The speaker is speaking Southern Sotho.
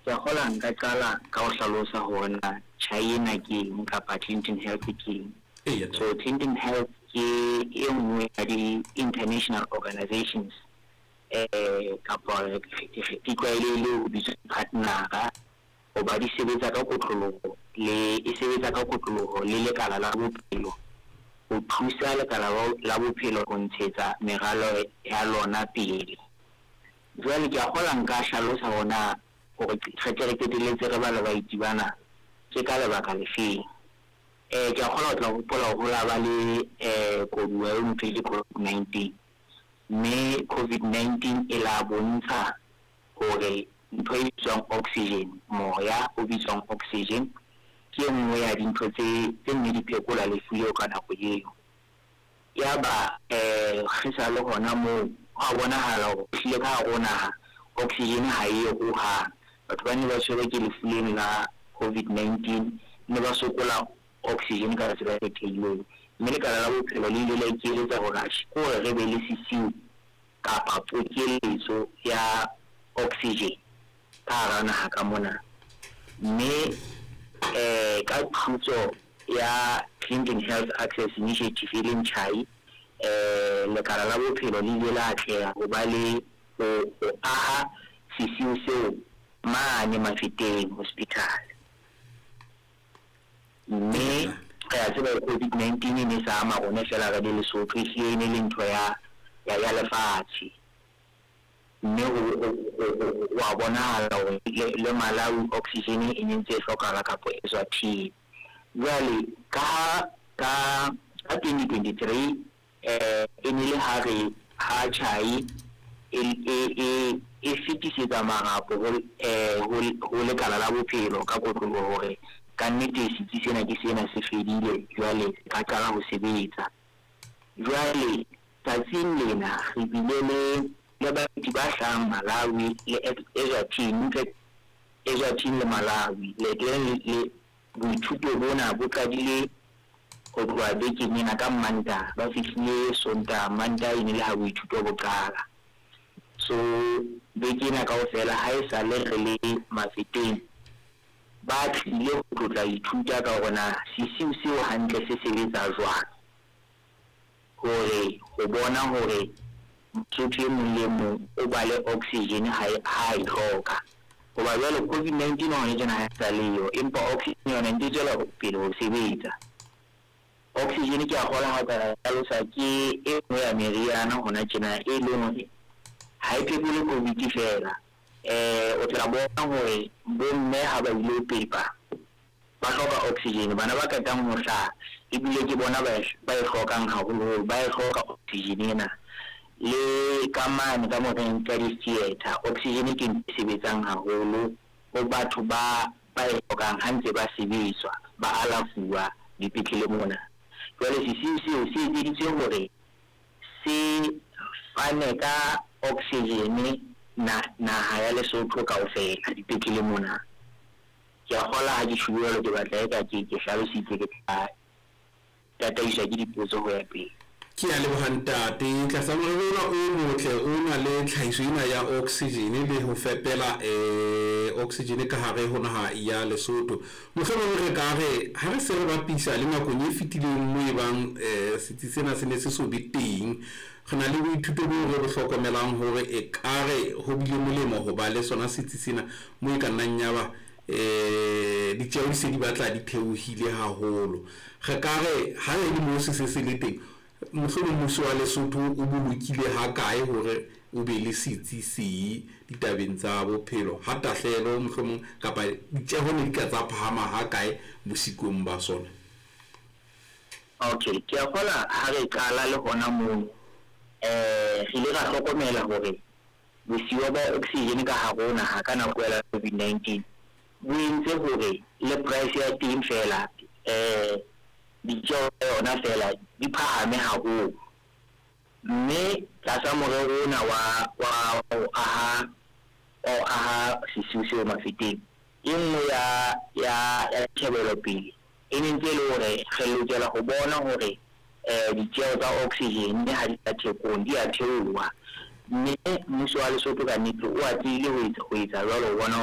ke gola nka qala ka go hlalosa hona China ke eng kapa Clinton Health ke eng. So Clinton Health ke e nngwe ya di-international organizations kapa di tlwaelehile ho bitswa partner-a hoba di sebetsa ka kotloloho le lekala la bophelo ho thusa lekala la bophelo ho ntshetsa meralo ya lona pele. Jwale ke a gola nka hlalosa hona gore re keteletse re ba le baiti bana ke ka lebaka le feng. Ke a gola ho tla hopola ho la ba le koduwa e mphile COVID-19, mme COVID-19 e la bontsha hore ntho e bitswang oxygen, moya o bitswang oxygen, ke nngwe ya dintho tse nne di phekola lefu leo ka nako eo. Ya ba re sa le hona moo ha bonahala hore hlile ka rona oxygen ha e ho ha batho ba ne ba tshwere ke lefu lena la COVID-19 ne ba sokola oxygen ka tsela e theilweng, mme lekala la bophelo le ile la ikeletsa hore ko re be le sesiu kapa pokeletso ya oxygen ka hara naha ka mona. Mme ka thutso ya Clinton Health Access Initiative e leng CHAI, lekala la bophelo le ile la atleha ho ba le ho aha sesiu seo mane Mafeteng hospital. Mme ya tseba COVID-19 ne sa ama rona fela ka Lesotho, e ne le ntho ya lefatshe. Mme wa bonahala hore le Malawi oxygen e ne ntse e hlokahala kapo Eswatini. Jwale ka 2023 e ne le ha CHAI e fetisetsa marapo ho lekala la bophelo ka kotloloho hore ka nnete setsi sena ke sena se fedile, jwale ka qala ho sebetsa. Jwale tsatsing lena re bile le baiti ba hlahang Malawi le Eswatini le Malawi le boithuto bona bo qadile ho tloha bekeng ena ka Mantaha, ba fihlile Sontaha. Mantaha e ne le ha boithuto bo qala. So bekena kaofela ha e sa le re le Mafeteng ba tlile ho tlotla ithuta ka hona sesiu seo hantle se sebetsa jwang, hore ho bona hore motho e mong le mong o ba le oxygen ha e hloka. Hoba jwale COVID-19 hona tjena ha e sa leyo, empa oxygen yona ntse tswela pele ho sebetsa. Oxygen ke a gola ha ka hlalosa ke e nngwe ya meriana hona tjena e leng hore ha e phekole COVID fela. O tla bona hore bomme ha ba ile pepa ba hloka oxygen, bana ba katang ho hlaha ebile ke bona ba e hlokang haholo, ba e hloka oxygen ena. Le ka mane ka moreng ka di-theatre oxygen ke ntse sebetsang haholo ho batho ba e hlokang ha ntse ba sebetswa ba alafuwa dipetlele mona. Jwale sesiu seo se etseditswe hore se fane ka oxygen naha ya Lesotho kaofela dipetlele mona. Ke a gola ha ke shubelo ke batla e ka ke hlalositse ke tataiswa ke dipotso ho ya pele. Ke a lebohantate tlasa morero o motle o na le tlhahiso ena ya oxygen le ho fepela oxygen ka hare ho naha ya Lesotho. Mohlomong re ka re ha re se re bapisa le nakong e fetileng moo ebang setsi sena se ne se so be teng, re na le boithuto bo re hlokomelang hore e kare ho bile molemo ho ba le sona setsi sena moo e ka nnang ya ba ditjeo di se di batla di theohile haholo. Re ka re ha e le moo se le teng, mohlomong mmuso wa Lesotho o bolokile ha kae hore o be le setsi se ditabeng tsa bophelo, ha tahlelo mohlomong kapa ditjeho ne di ka tsa phahama ha kae bosikong ba sona. Okay, ke a gola ha re qala le hona moo re ile ra hlokomela hore bosiyo ba oxygen ka hare ho naha ka nako ya COVID-19 bo entse hore le price ya teng fela ditjeo yona fela di phahame haholo. Mme tlasa morero ona wa aha sesiu seo Mafeteng, e nngwe ya tjhebelo pele e ne ntse le hore re lokela ho bona hore ditjeo tsa oxygen ha di ka thekong di a theoha. Mme mmuso wa Lesotho ka nnete o atlile ho etsa jwalo ho bona